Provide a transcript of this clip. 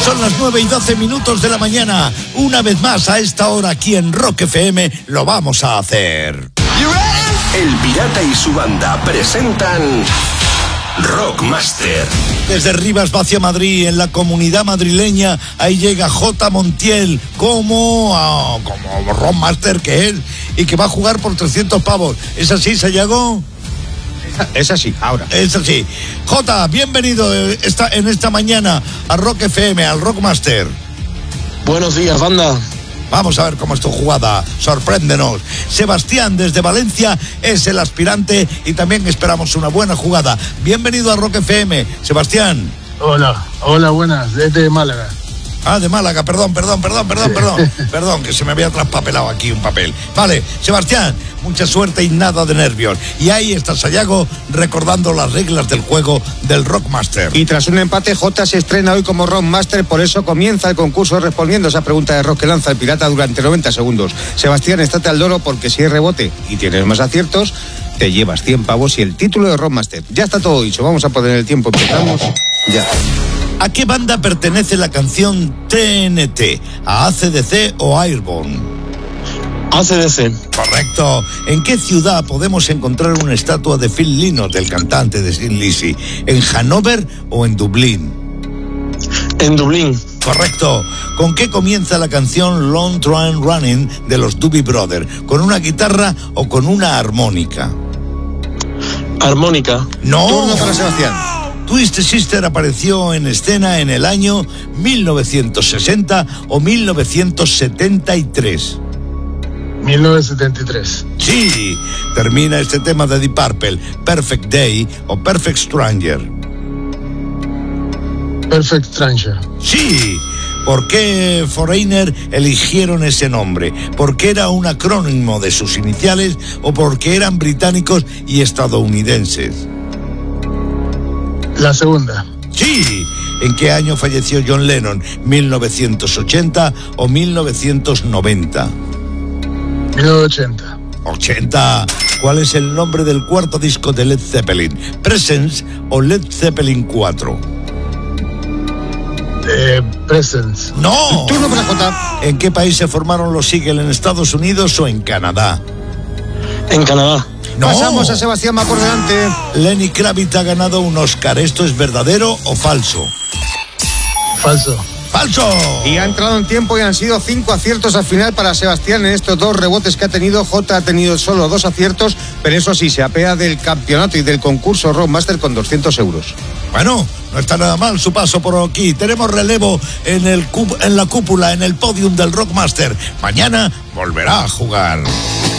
Son las 9:12 de la mañana. Una vez más a esta hora aquí en Rock FM lo vamos a hacer. El Pirata y su banda presentan Rockmaster. Desde Rivas hacia Madrid, en la Comunidad Madrileña, ahí llega J. Montiel como Rockmaster que es y que va a jugar por 300 pavos. ¿Es así, Sayago? Es así, ahora. Es así. Jota, bienvenido en esta mañana a Rock FM, al Rockmaster. Buenos días, banda. Vamos a ver cómo es tu jugada. Sorpréndenos. Sebastián, desde Valencia, es el aspirante y también esperamos una buena jugada. Bienvenido a Rock FM, Sebastián. Hola, buenas, desde Málaga. Ah, de Málaga, perdón, que se me había traspapelado aquí un papel. Vale, Sebastián, mucha suerte y nada de nervios. Y ahí está Sayago recordando las reglas del juego del Rockmaster. Y tras un empate, Jota se estrena hoy como Rockmaster, por eso comienza el concurso respondiendo a esa pregunta de rock que lanza el pirata durante 90 segundos. Sebastián, estate al loro porque si hay rebote y tienes más aciertos, te llevas 100 pavos y el título de Rockmaster. Ya está todo dicho, vamos a poner el tiempo, empezamos ya. ¿A qué banda pertenece la canción TNT? ¿A AC/DC o Airborne? AC/DC. Correcto. ¿En qué ciudad podemos encontrar una estatua de Phil Lynott, del cantante de Thin Lizzy? ¿En Hannover o en Dublín? En Dublín. Correcto. ¿Con qué comienza la canción Long Train Running de los Doobie Brothers? ¿Con una guitarra o con una armónica? Armónica. No. Turno para Sebastián. Twisted Sister apareció en escena en el año 1960 o 1973. 1973. Sí, termina este tema de Deep Purple, Perfect Day o Perfect Stranger. Perfect Stranger. Sí. ¿Por qué Foreigner eligieron ese nombre? ¿Porque era un acrónimo de sus iniciales o porque eran británicos y estadounidenses? La segunda. Sí. ¿En qué año falleció John Lennon? ¿1980 o 1990? 1980. 80. ¿Cuál es el nombre del cuarto disco de Led Zeppelin? ¿Presence o Led Zeppelin 4? Presence. ¡No! Turno para Jota. ¿En qué país se formaron los Eagles? ¿En Estados Unidos o en Canadá? En Canadá. No. Pasamos a Sebastián, va por delante. Lenny Kravitz ha ganado un Oscar. ¿Esto es verdadero o falso? Falso. ¡Falso! Y ha entrado en tiempo y han sido 5 aciertos al final para Sebastián en estos 2 rebotes que ha tenido. Jota ha tenido solo 2 aciertos, pero eso sí, se apea del campeonato y del concurso Rockmaster con 200 euros. Bueno, no está nada mal su paso por aquí. Tenemos relevo en la cúpula, en el podium del Rockmaster. Mañana volverá a jugar.